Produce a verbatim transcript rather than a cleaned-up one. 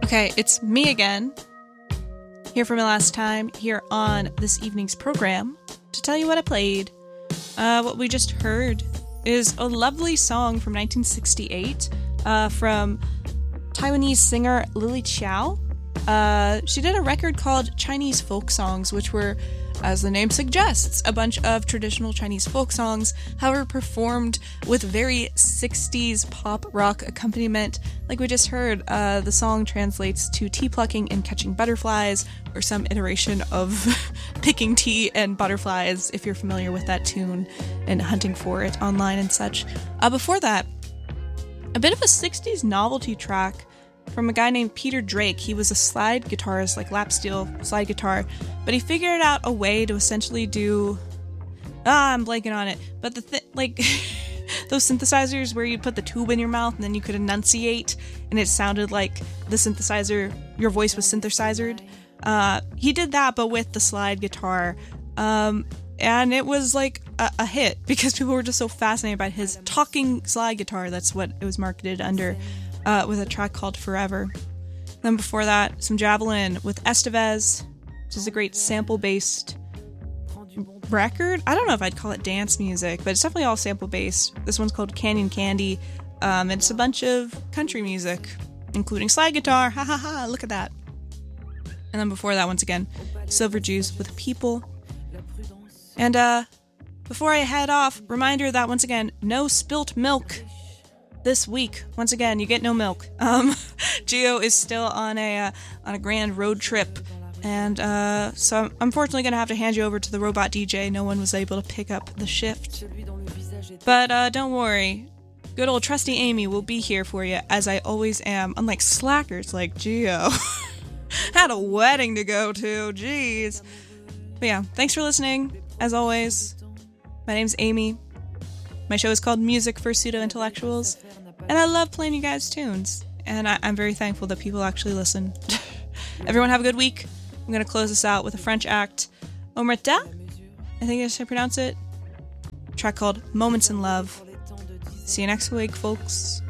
Okay, it's me again, here for my last time, here on this evening's program, to tell you what I played. Uh, what we just heard is a lovely song from nineteen sixty-eight uh, from Taiwanese singer Lily Qiao. Uh, she did a record called Chinese Folk Songs, which were, as the name suggests, a bunch of traditional Chinese folk songs, however performed with very sixties pop rock accompaniment. Like we just heard, uh, the song translates to tea plucking and catching butterflies, or some iteration of picking tea and butterflies, if you're familiar with that tune and hunting for it online and such. Uh, before that, a bit of a sixties novelty track from a guy named Peter Drake. He was a slide guitarist, like lap steel slide guitar, but he figured out a way to essentially do, ah, I'm blanking on it, but the thing, like, those synthesizers where you put the tube in your mouth and then you could enunciate, and it sounded like the synthesizer, your voice was synthesized. Uh, he did that, but with the slide guitar, um, and it was like a, a hit, because people were just so fascinated by his talking slide guitar. That's what it was marketed under. Uh, with a track called Forever. Then before that, some Javelin with Estevez, which is a great sample-based record. I don't know if I'd call it dance music, but it's definitely all sample-based. This one's called Canyon Candy, um, and it's a bunch of country music, including slide guitar. Ha ha ha, look at that. And then before that, once again, Silver Juice with People. And uh, before I head off, reminder that, once again, no spilt milk this week. Once again, you get no milk. Um, Gio is still on a uh, on a grand road trip, and uh, so I'm unfortunately going to have to hand you over to the robot D J. No one was able to pick up the shift. But uh, don't worry, good old trusty Amy will be here for you, as I always am. Unlike slackers like Gio. Had a wedding to go to, jeez. But yeah, thanks for listening. As always, my name's Amy. My show is called Music for Pseudo-Intellectuals, and I love playing you guys' tunes, and I- I'm very thankful that people actually listen. Everyone have a good week. I'm going to close this out with a French act, Omerta, I think that's how I pronounce it, a track called Moments in Love. See you next week, folks.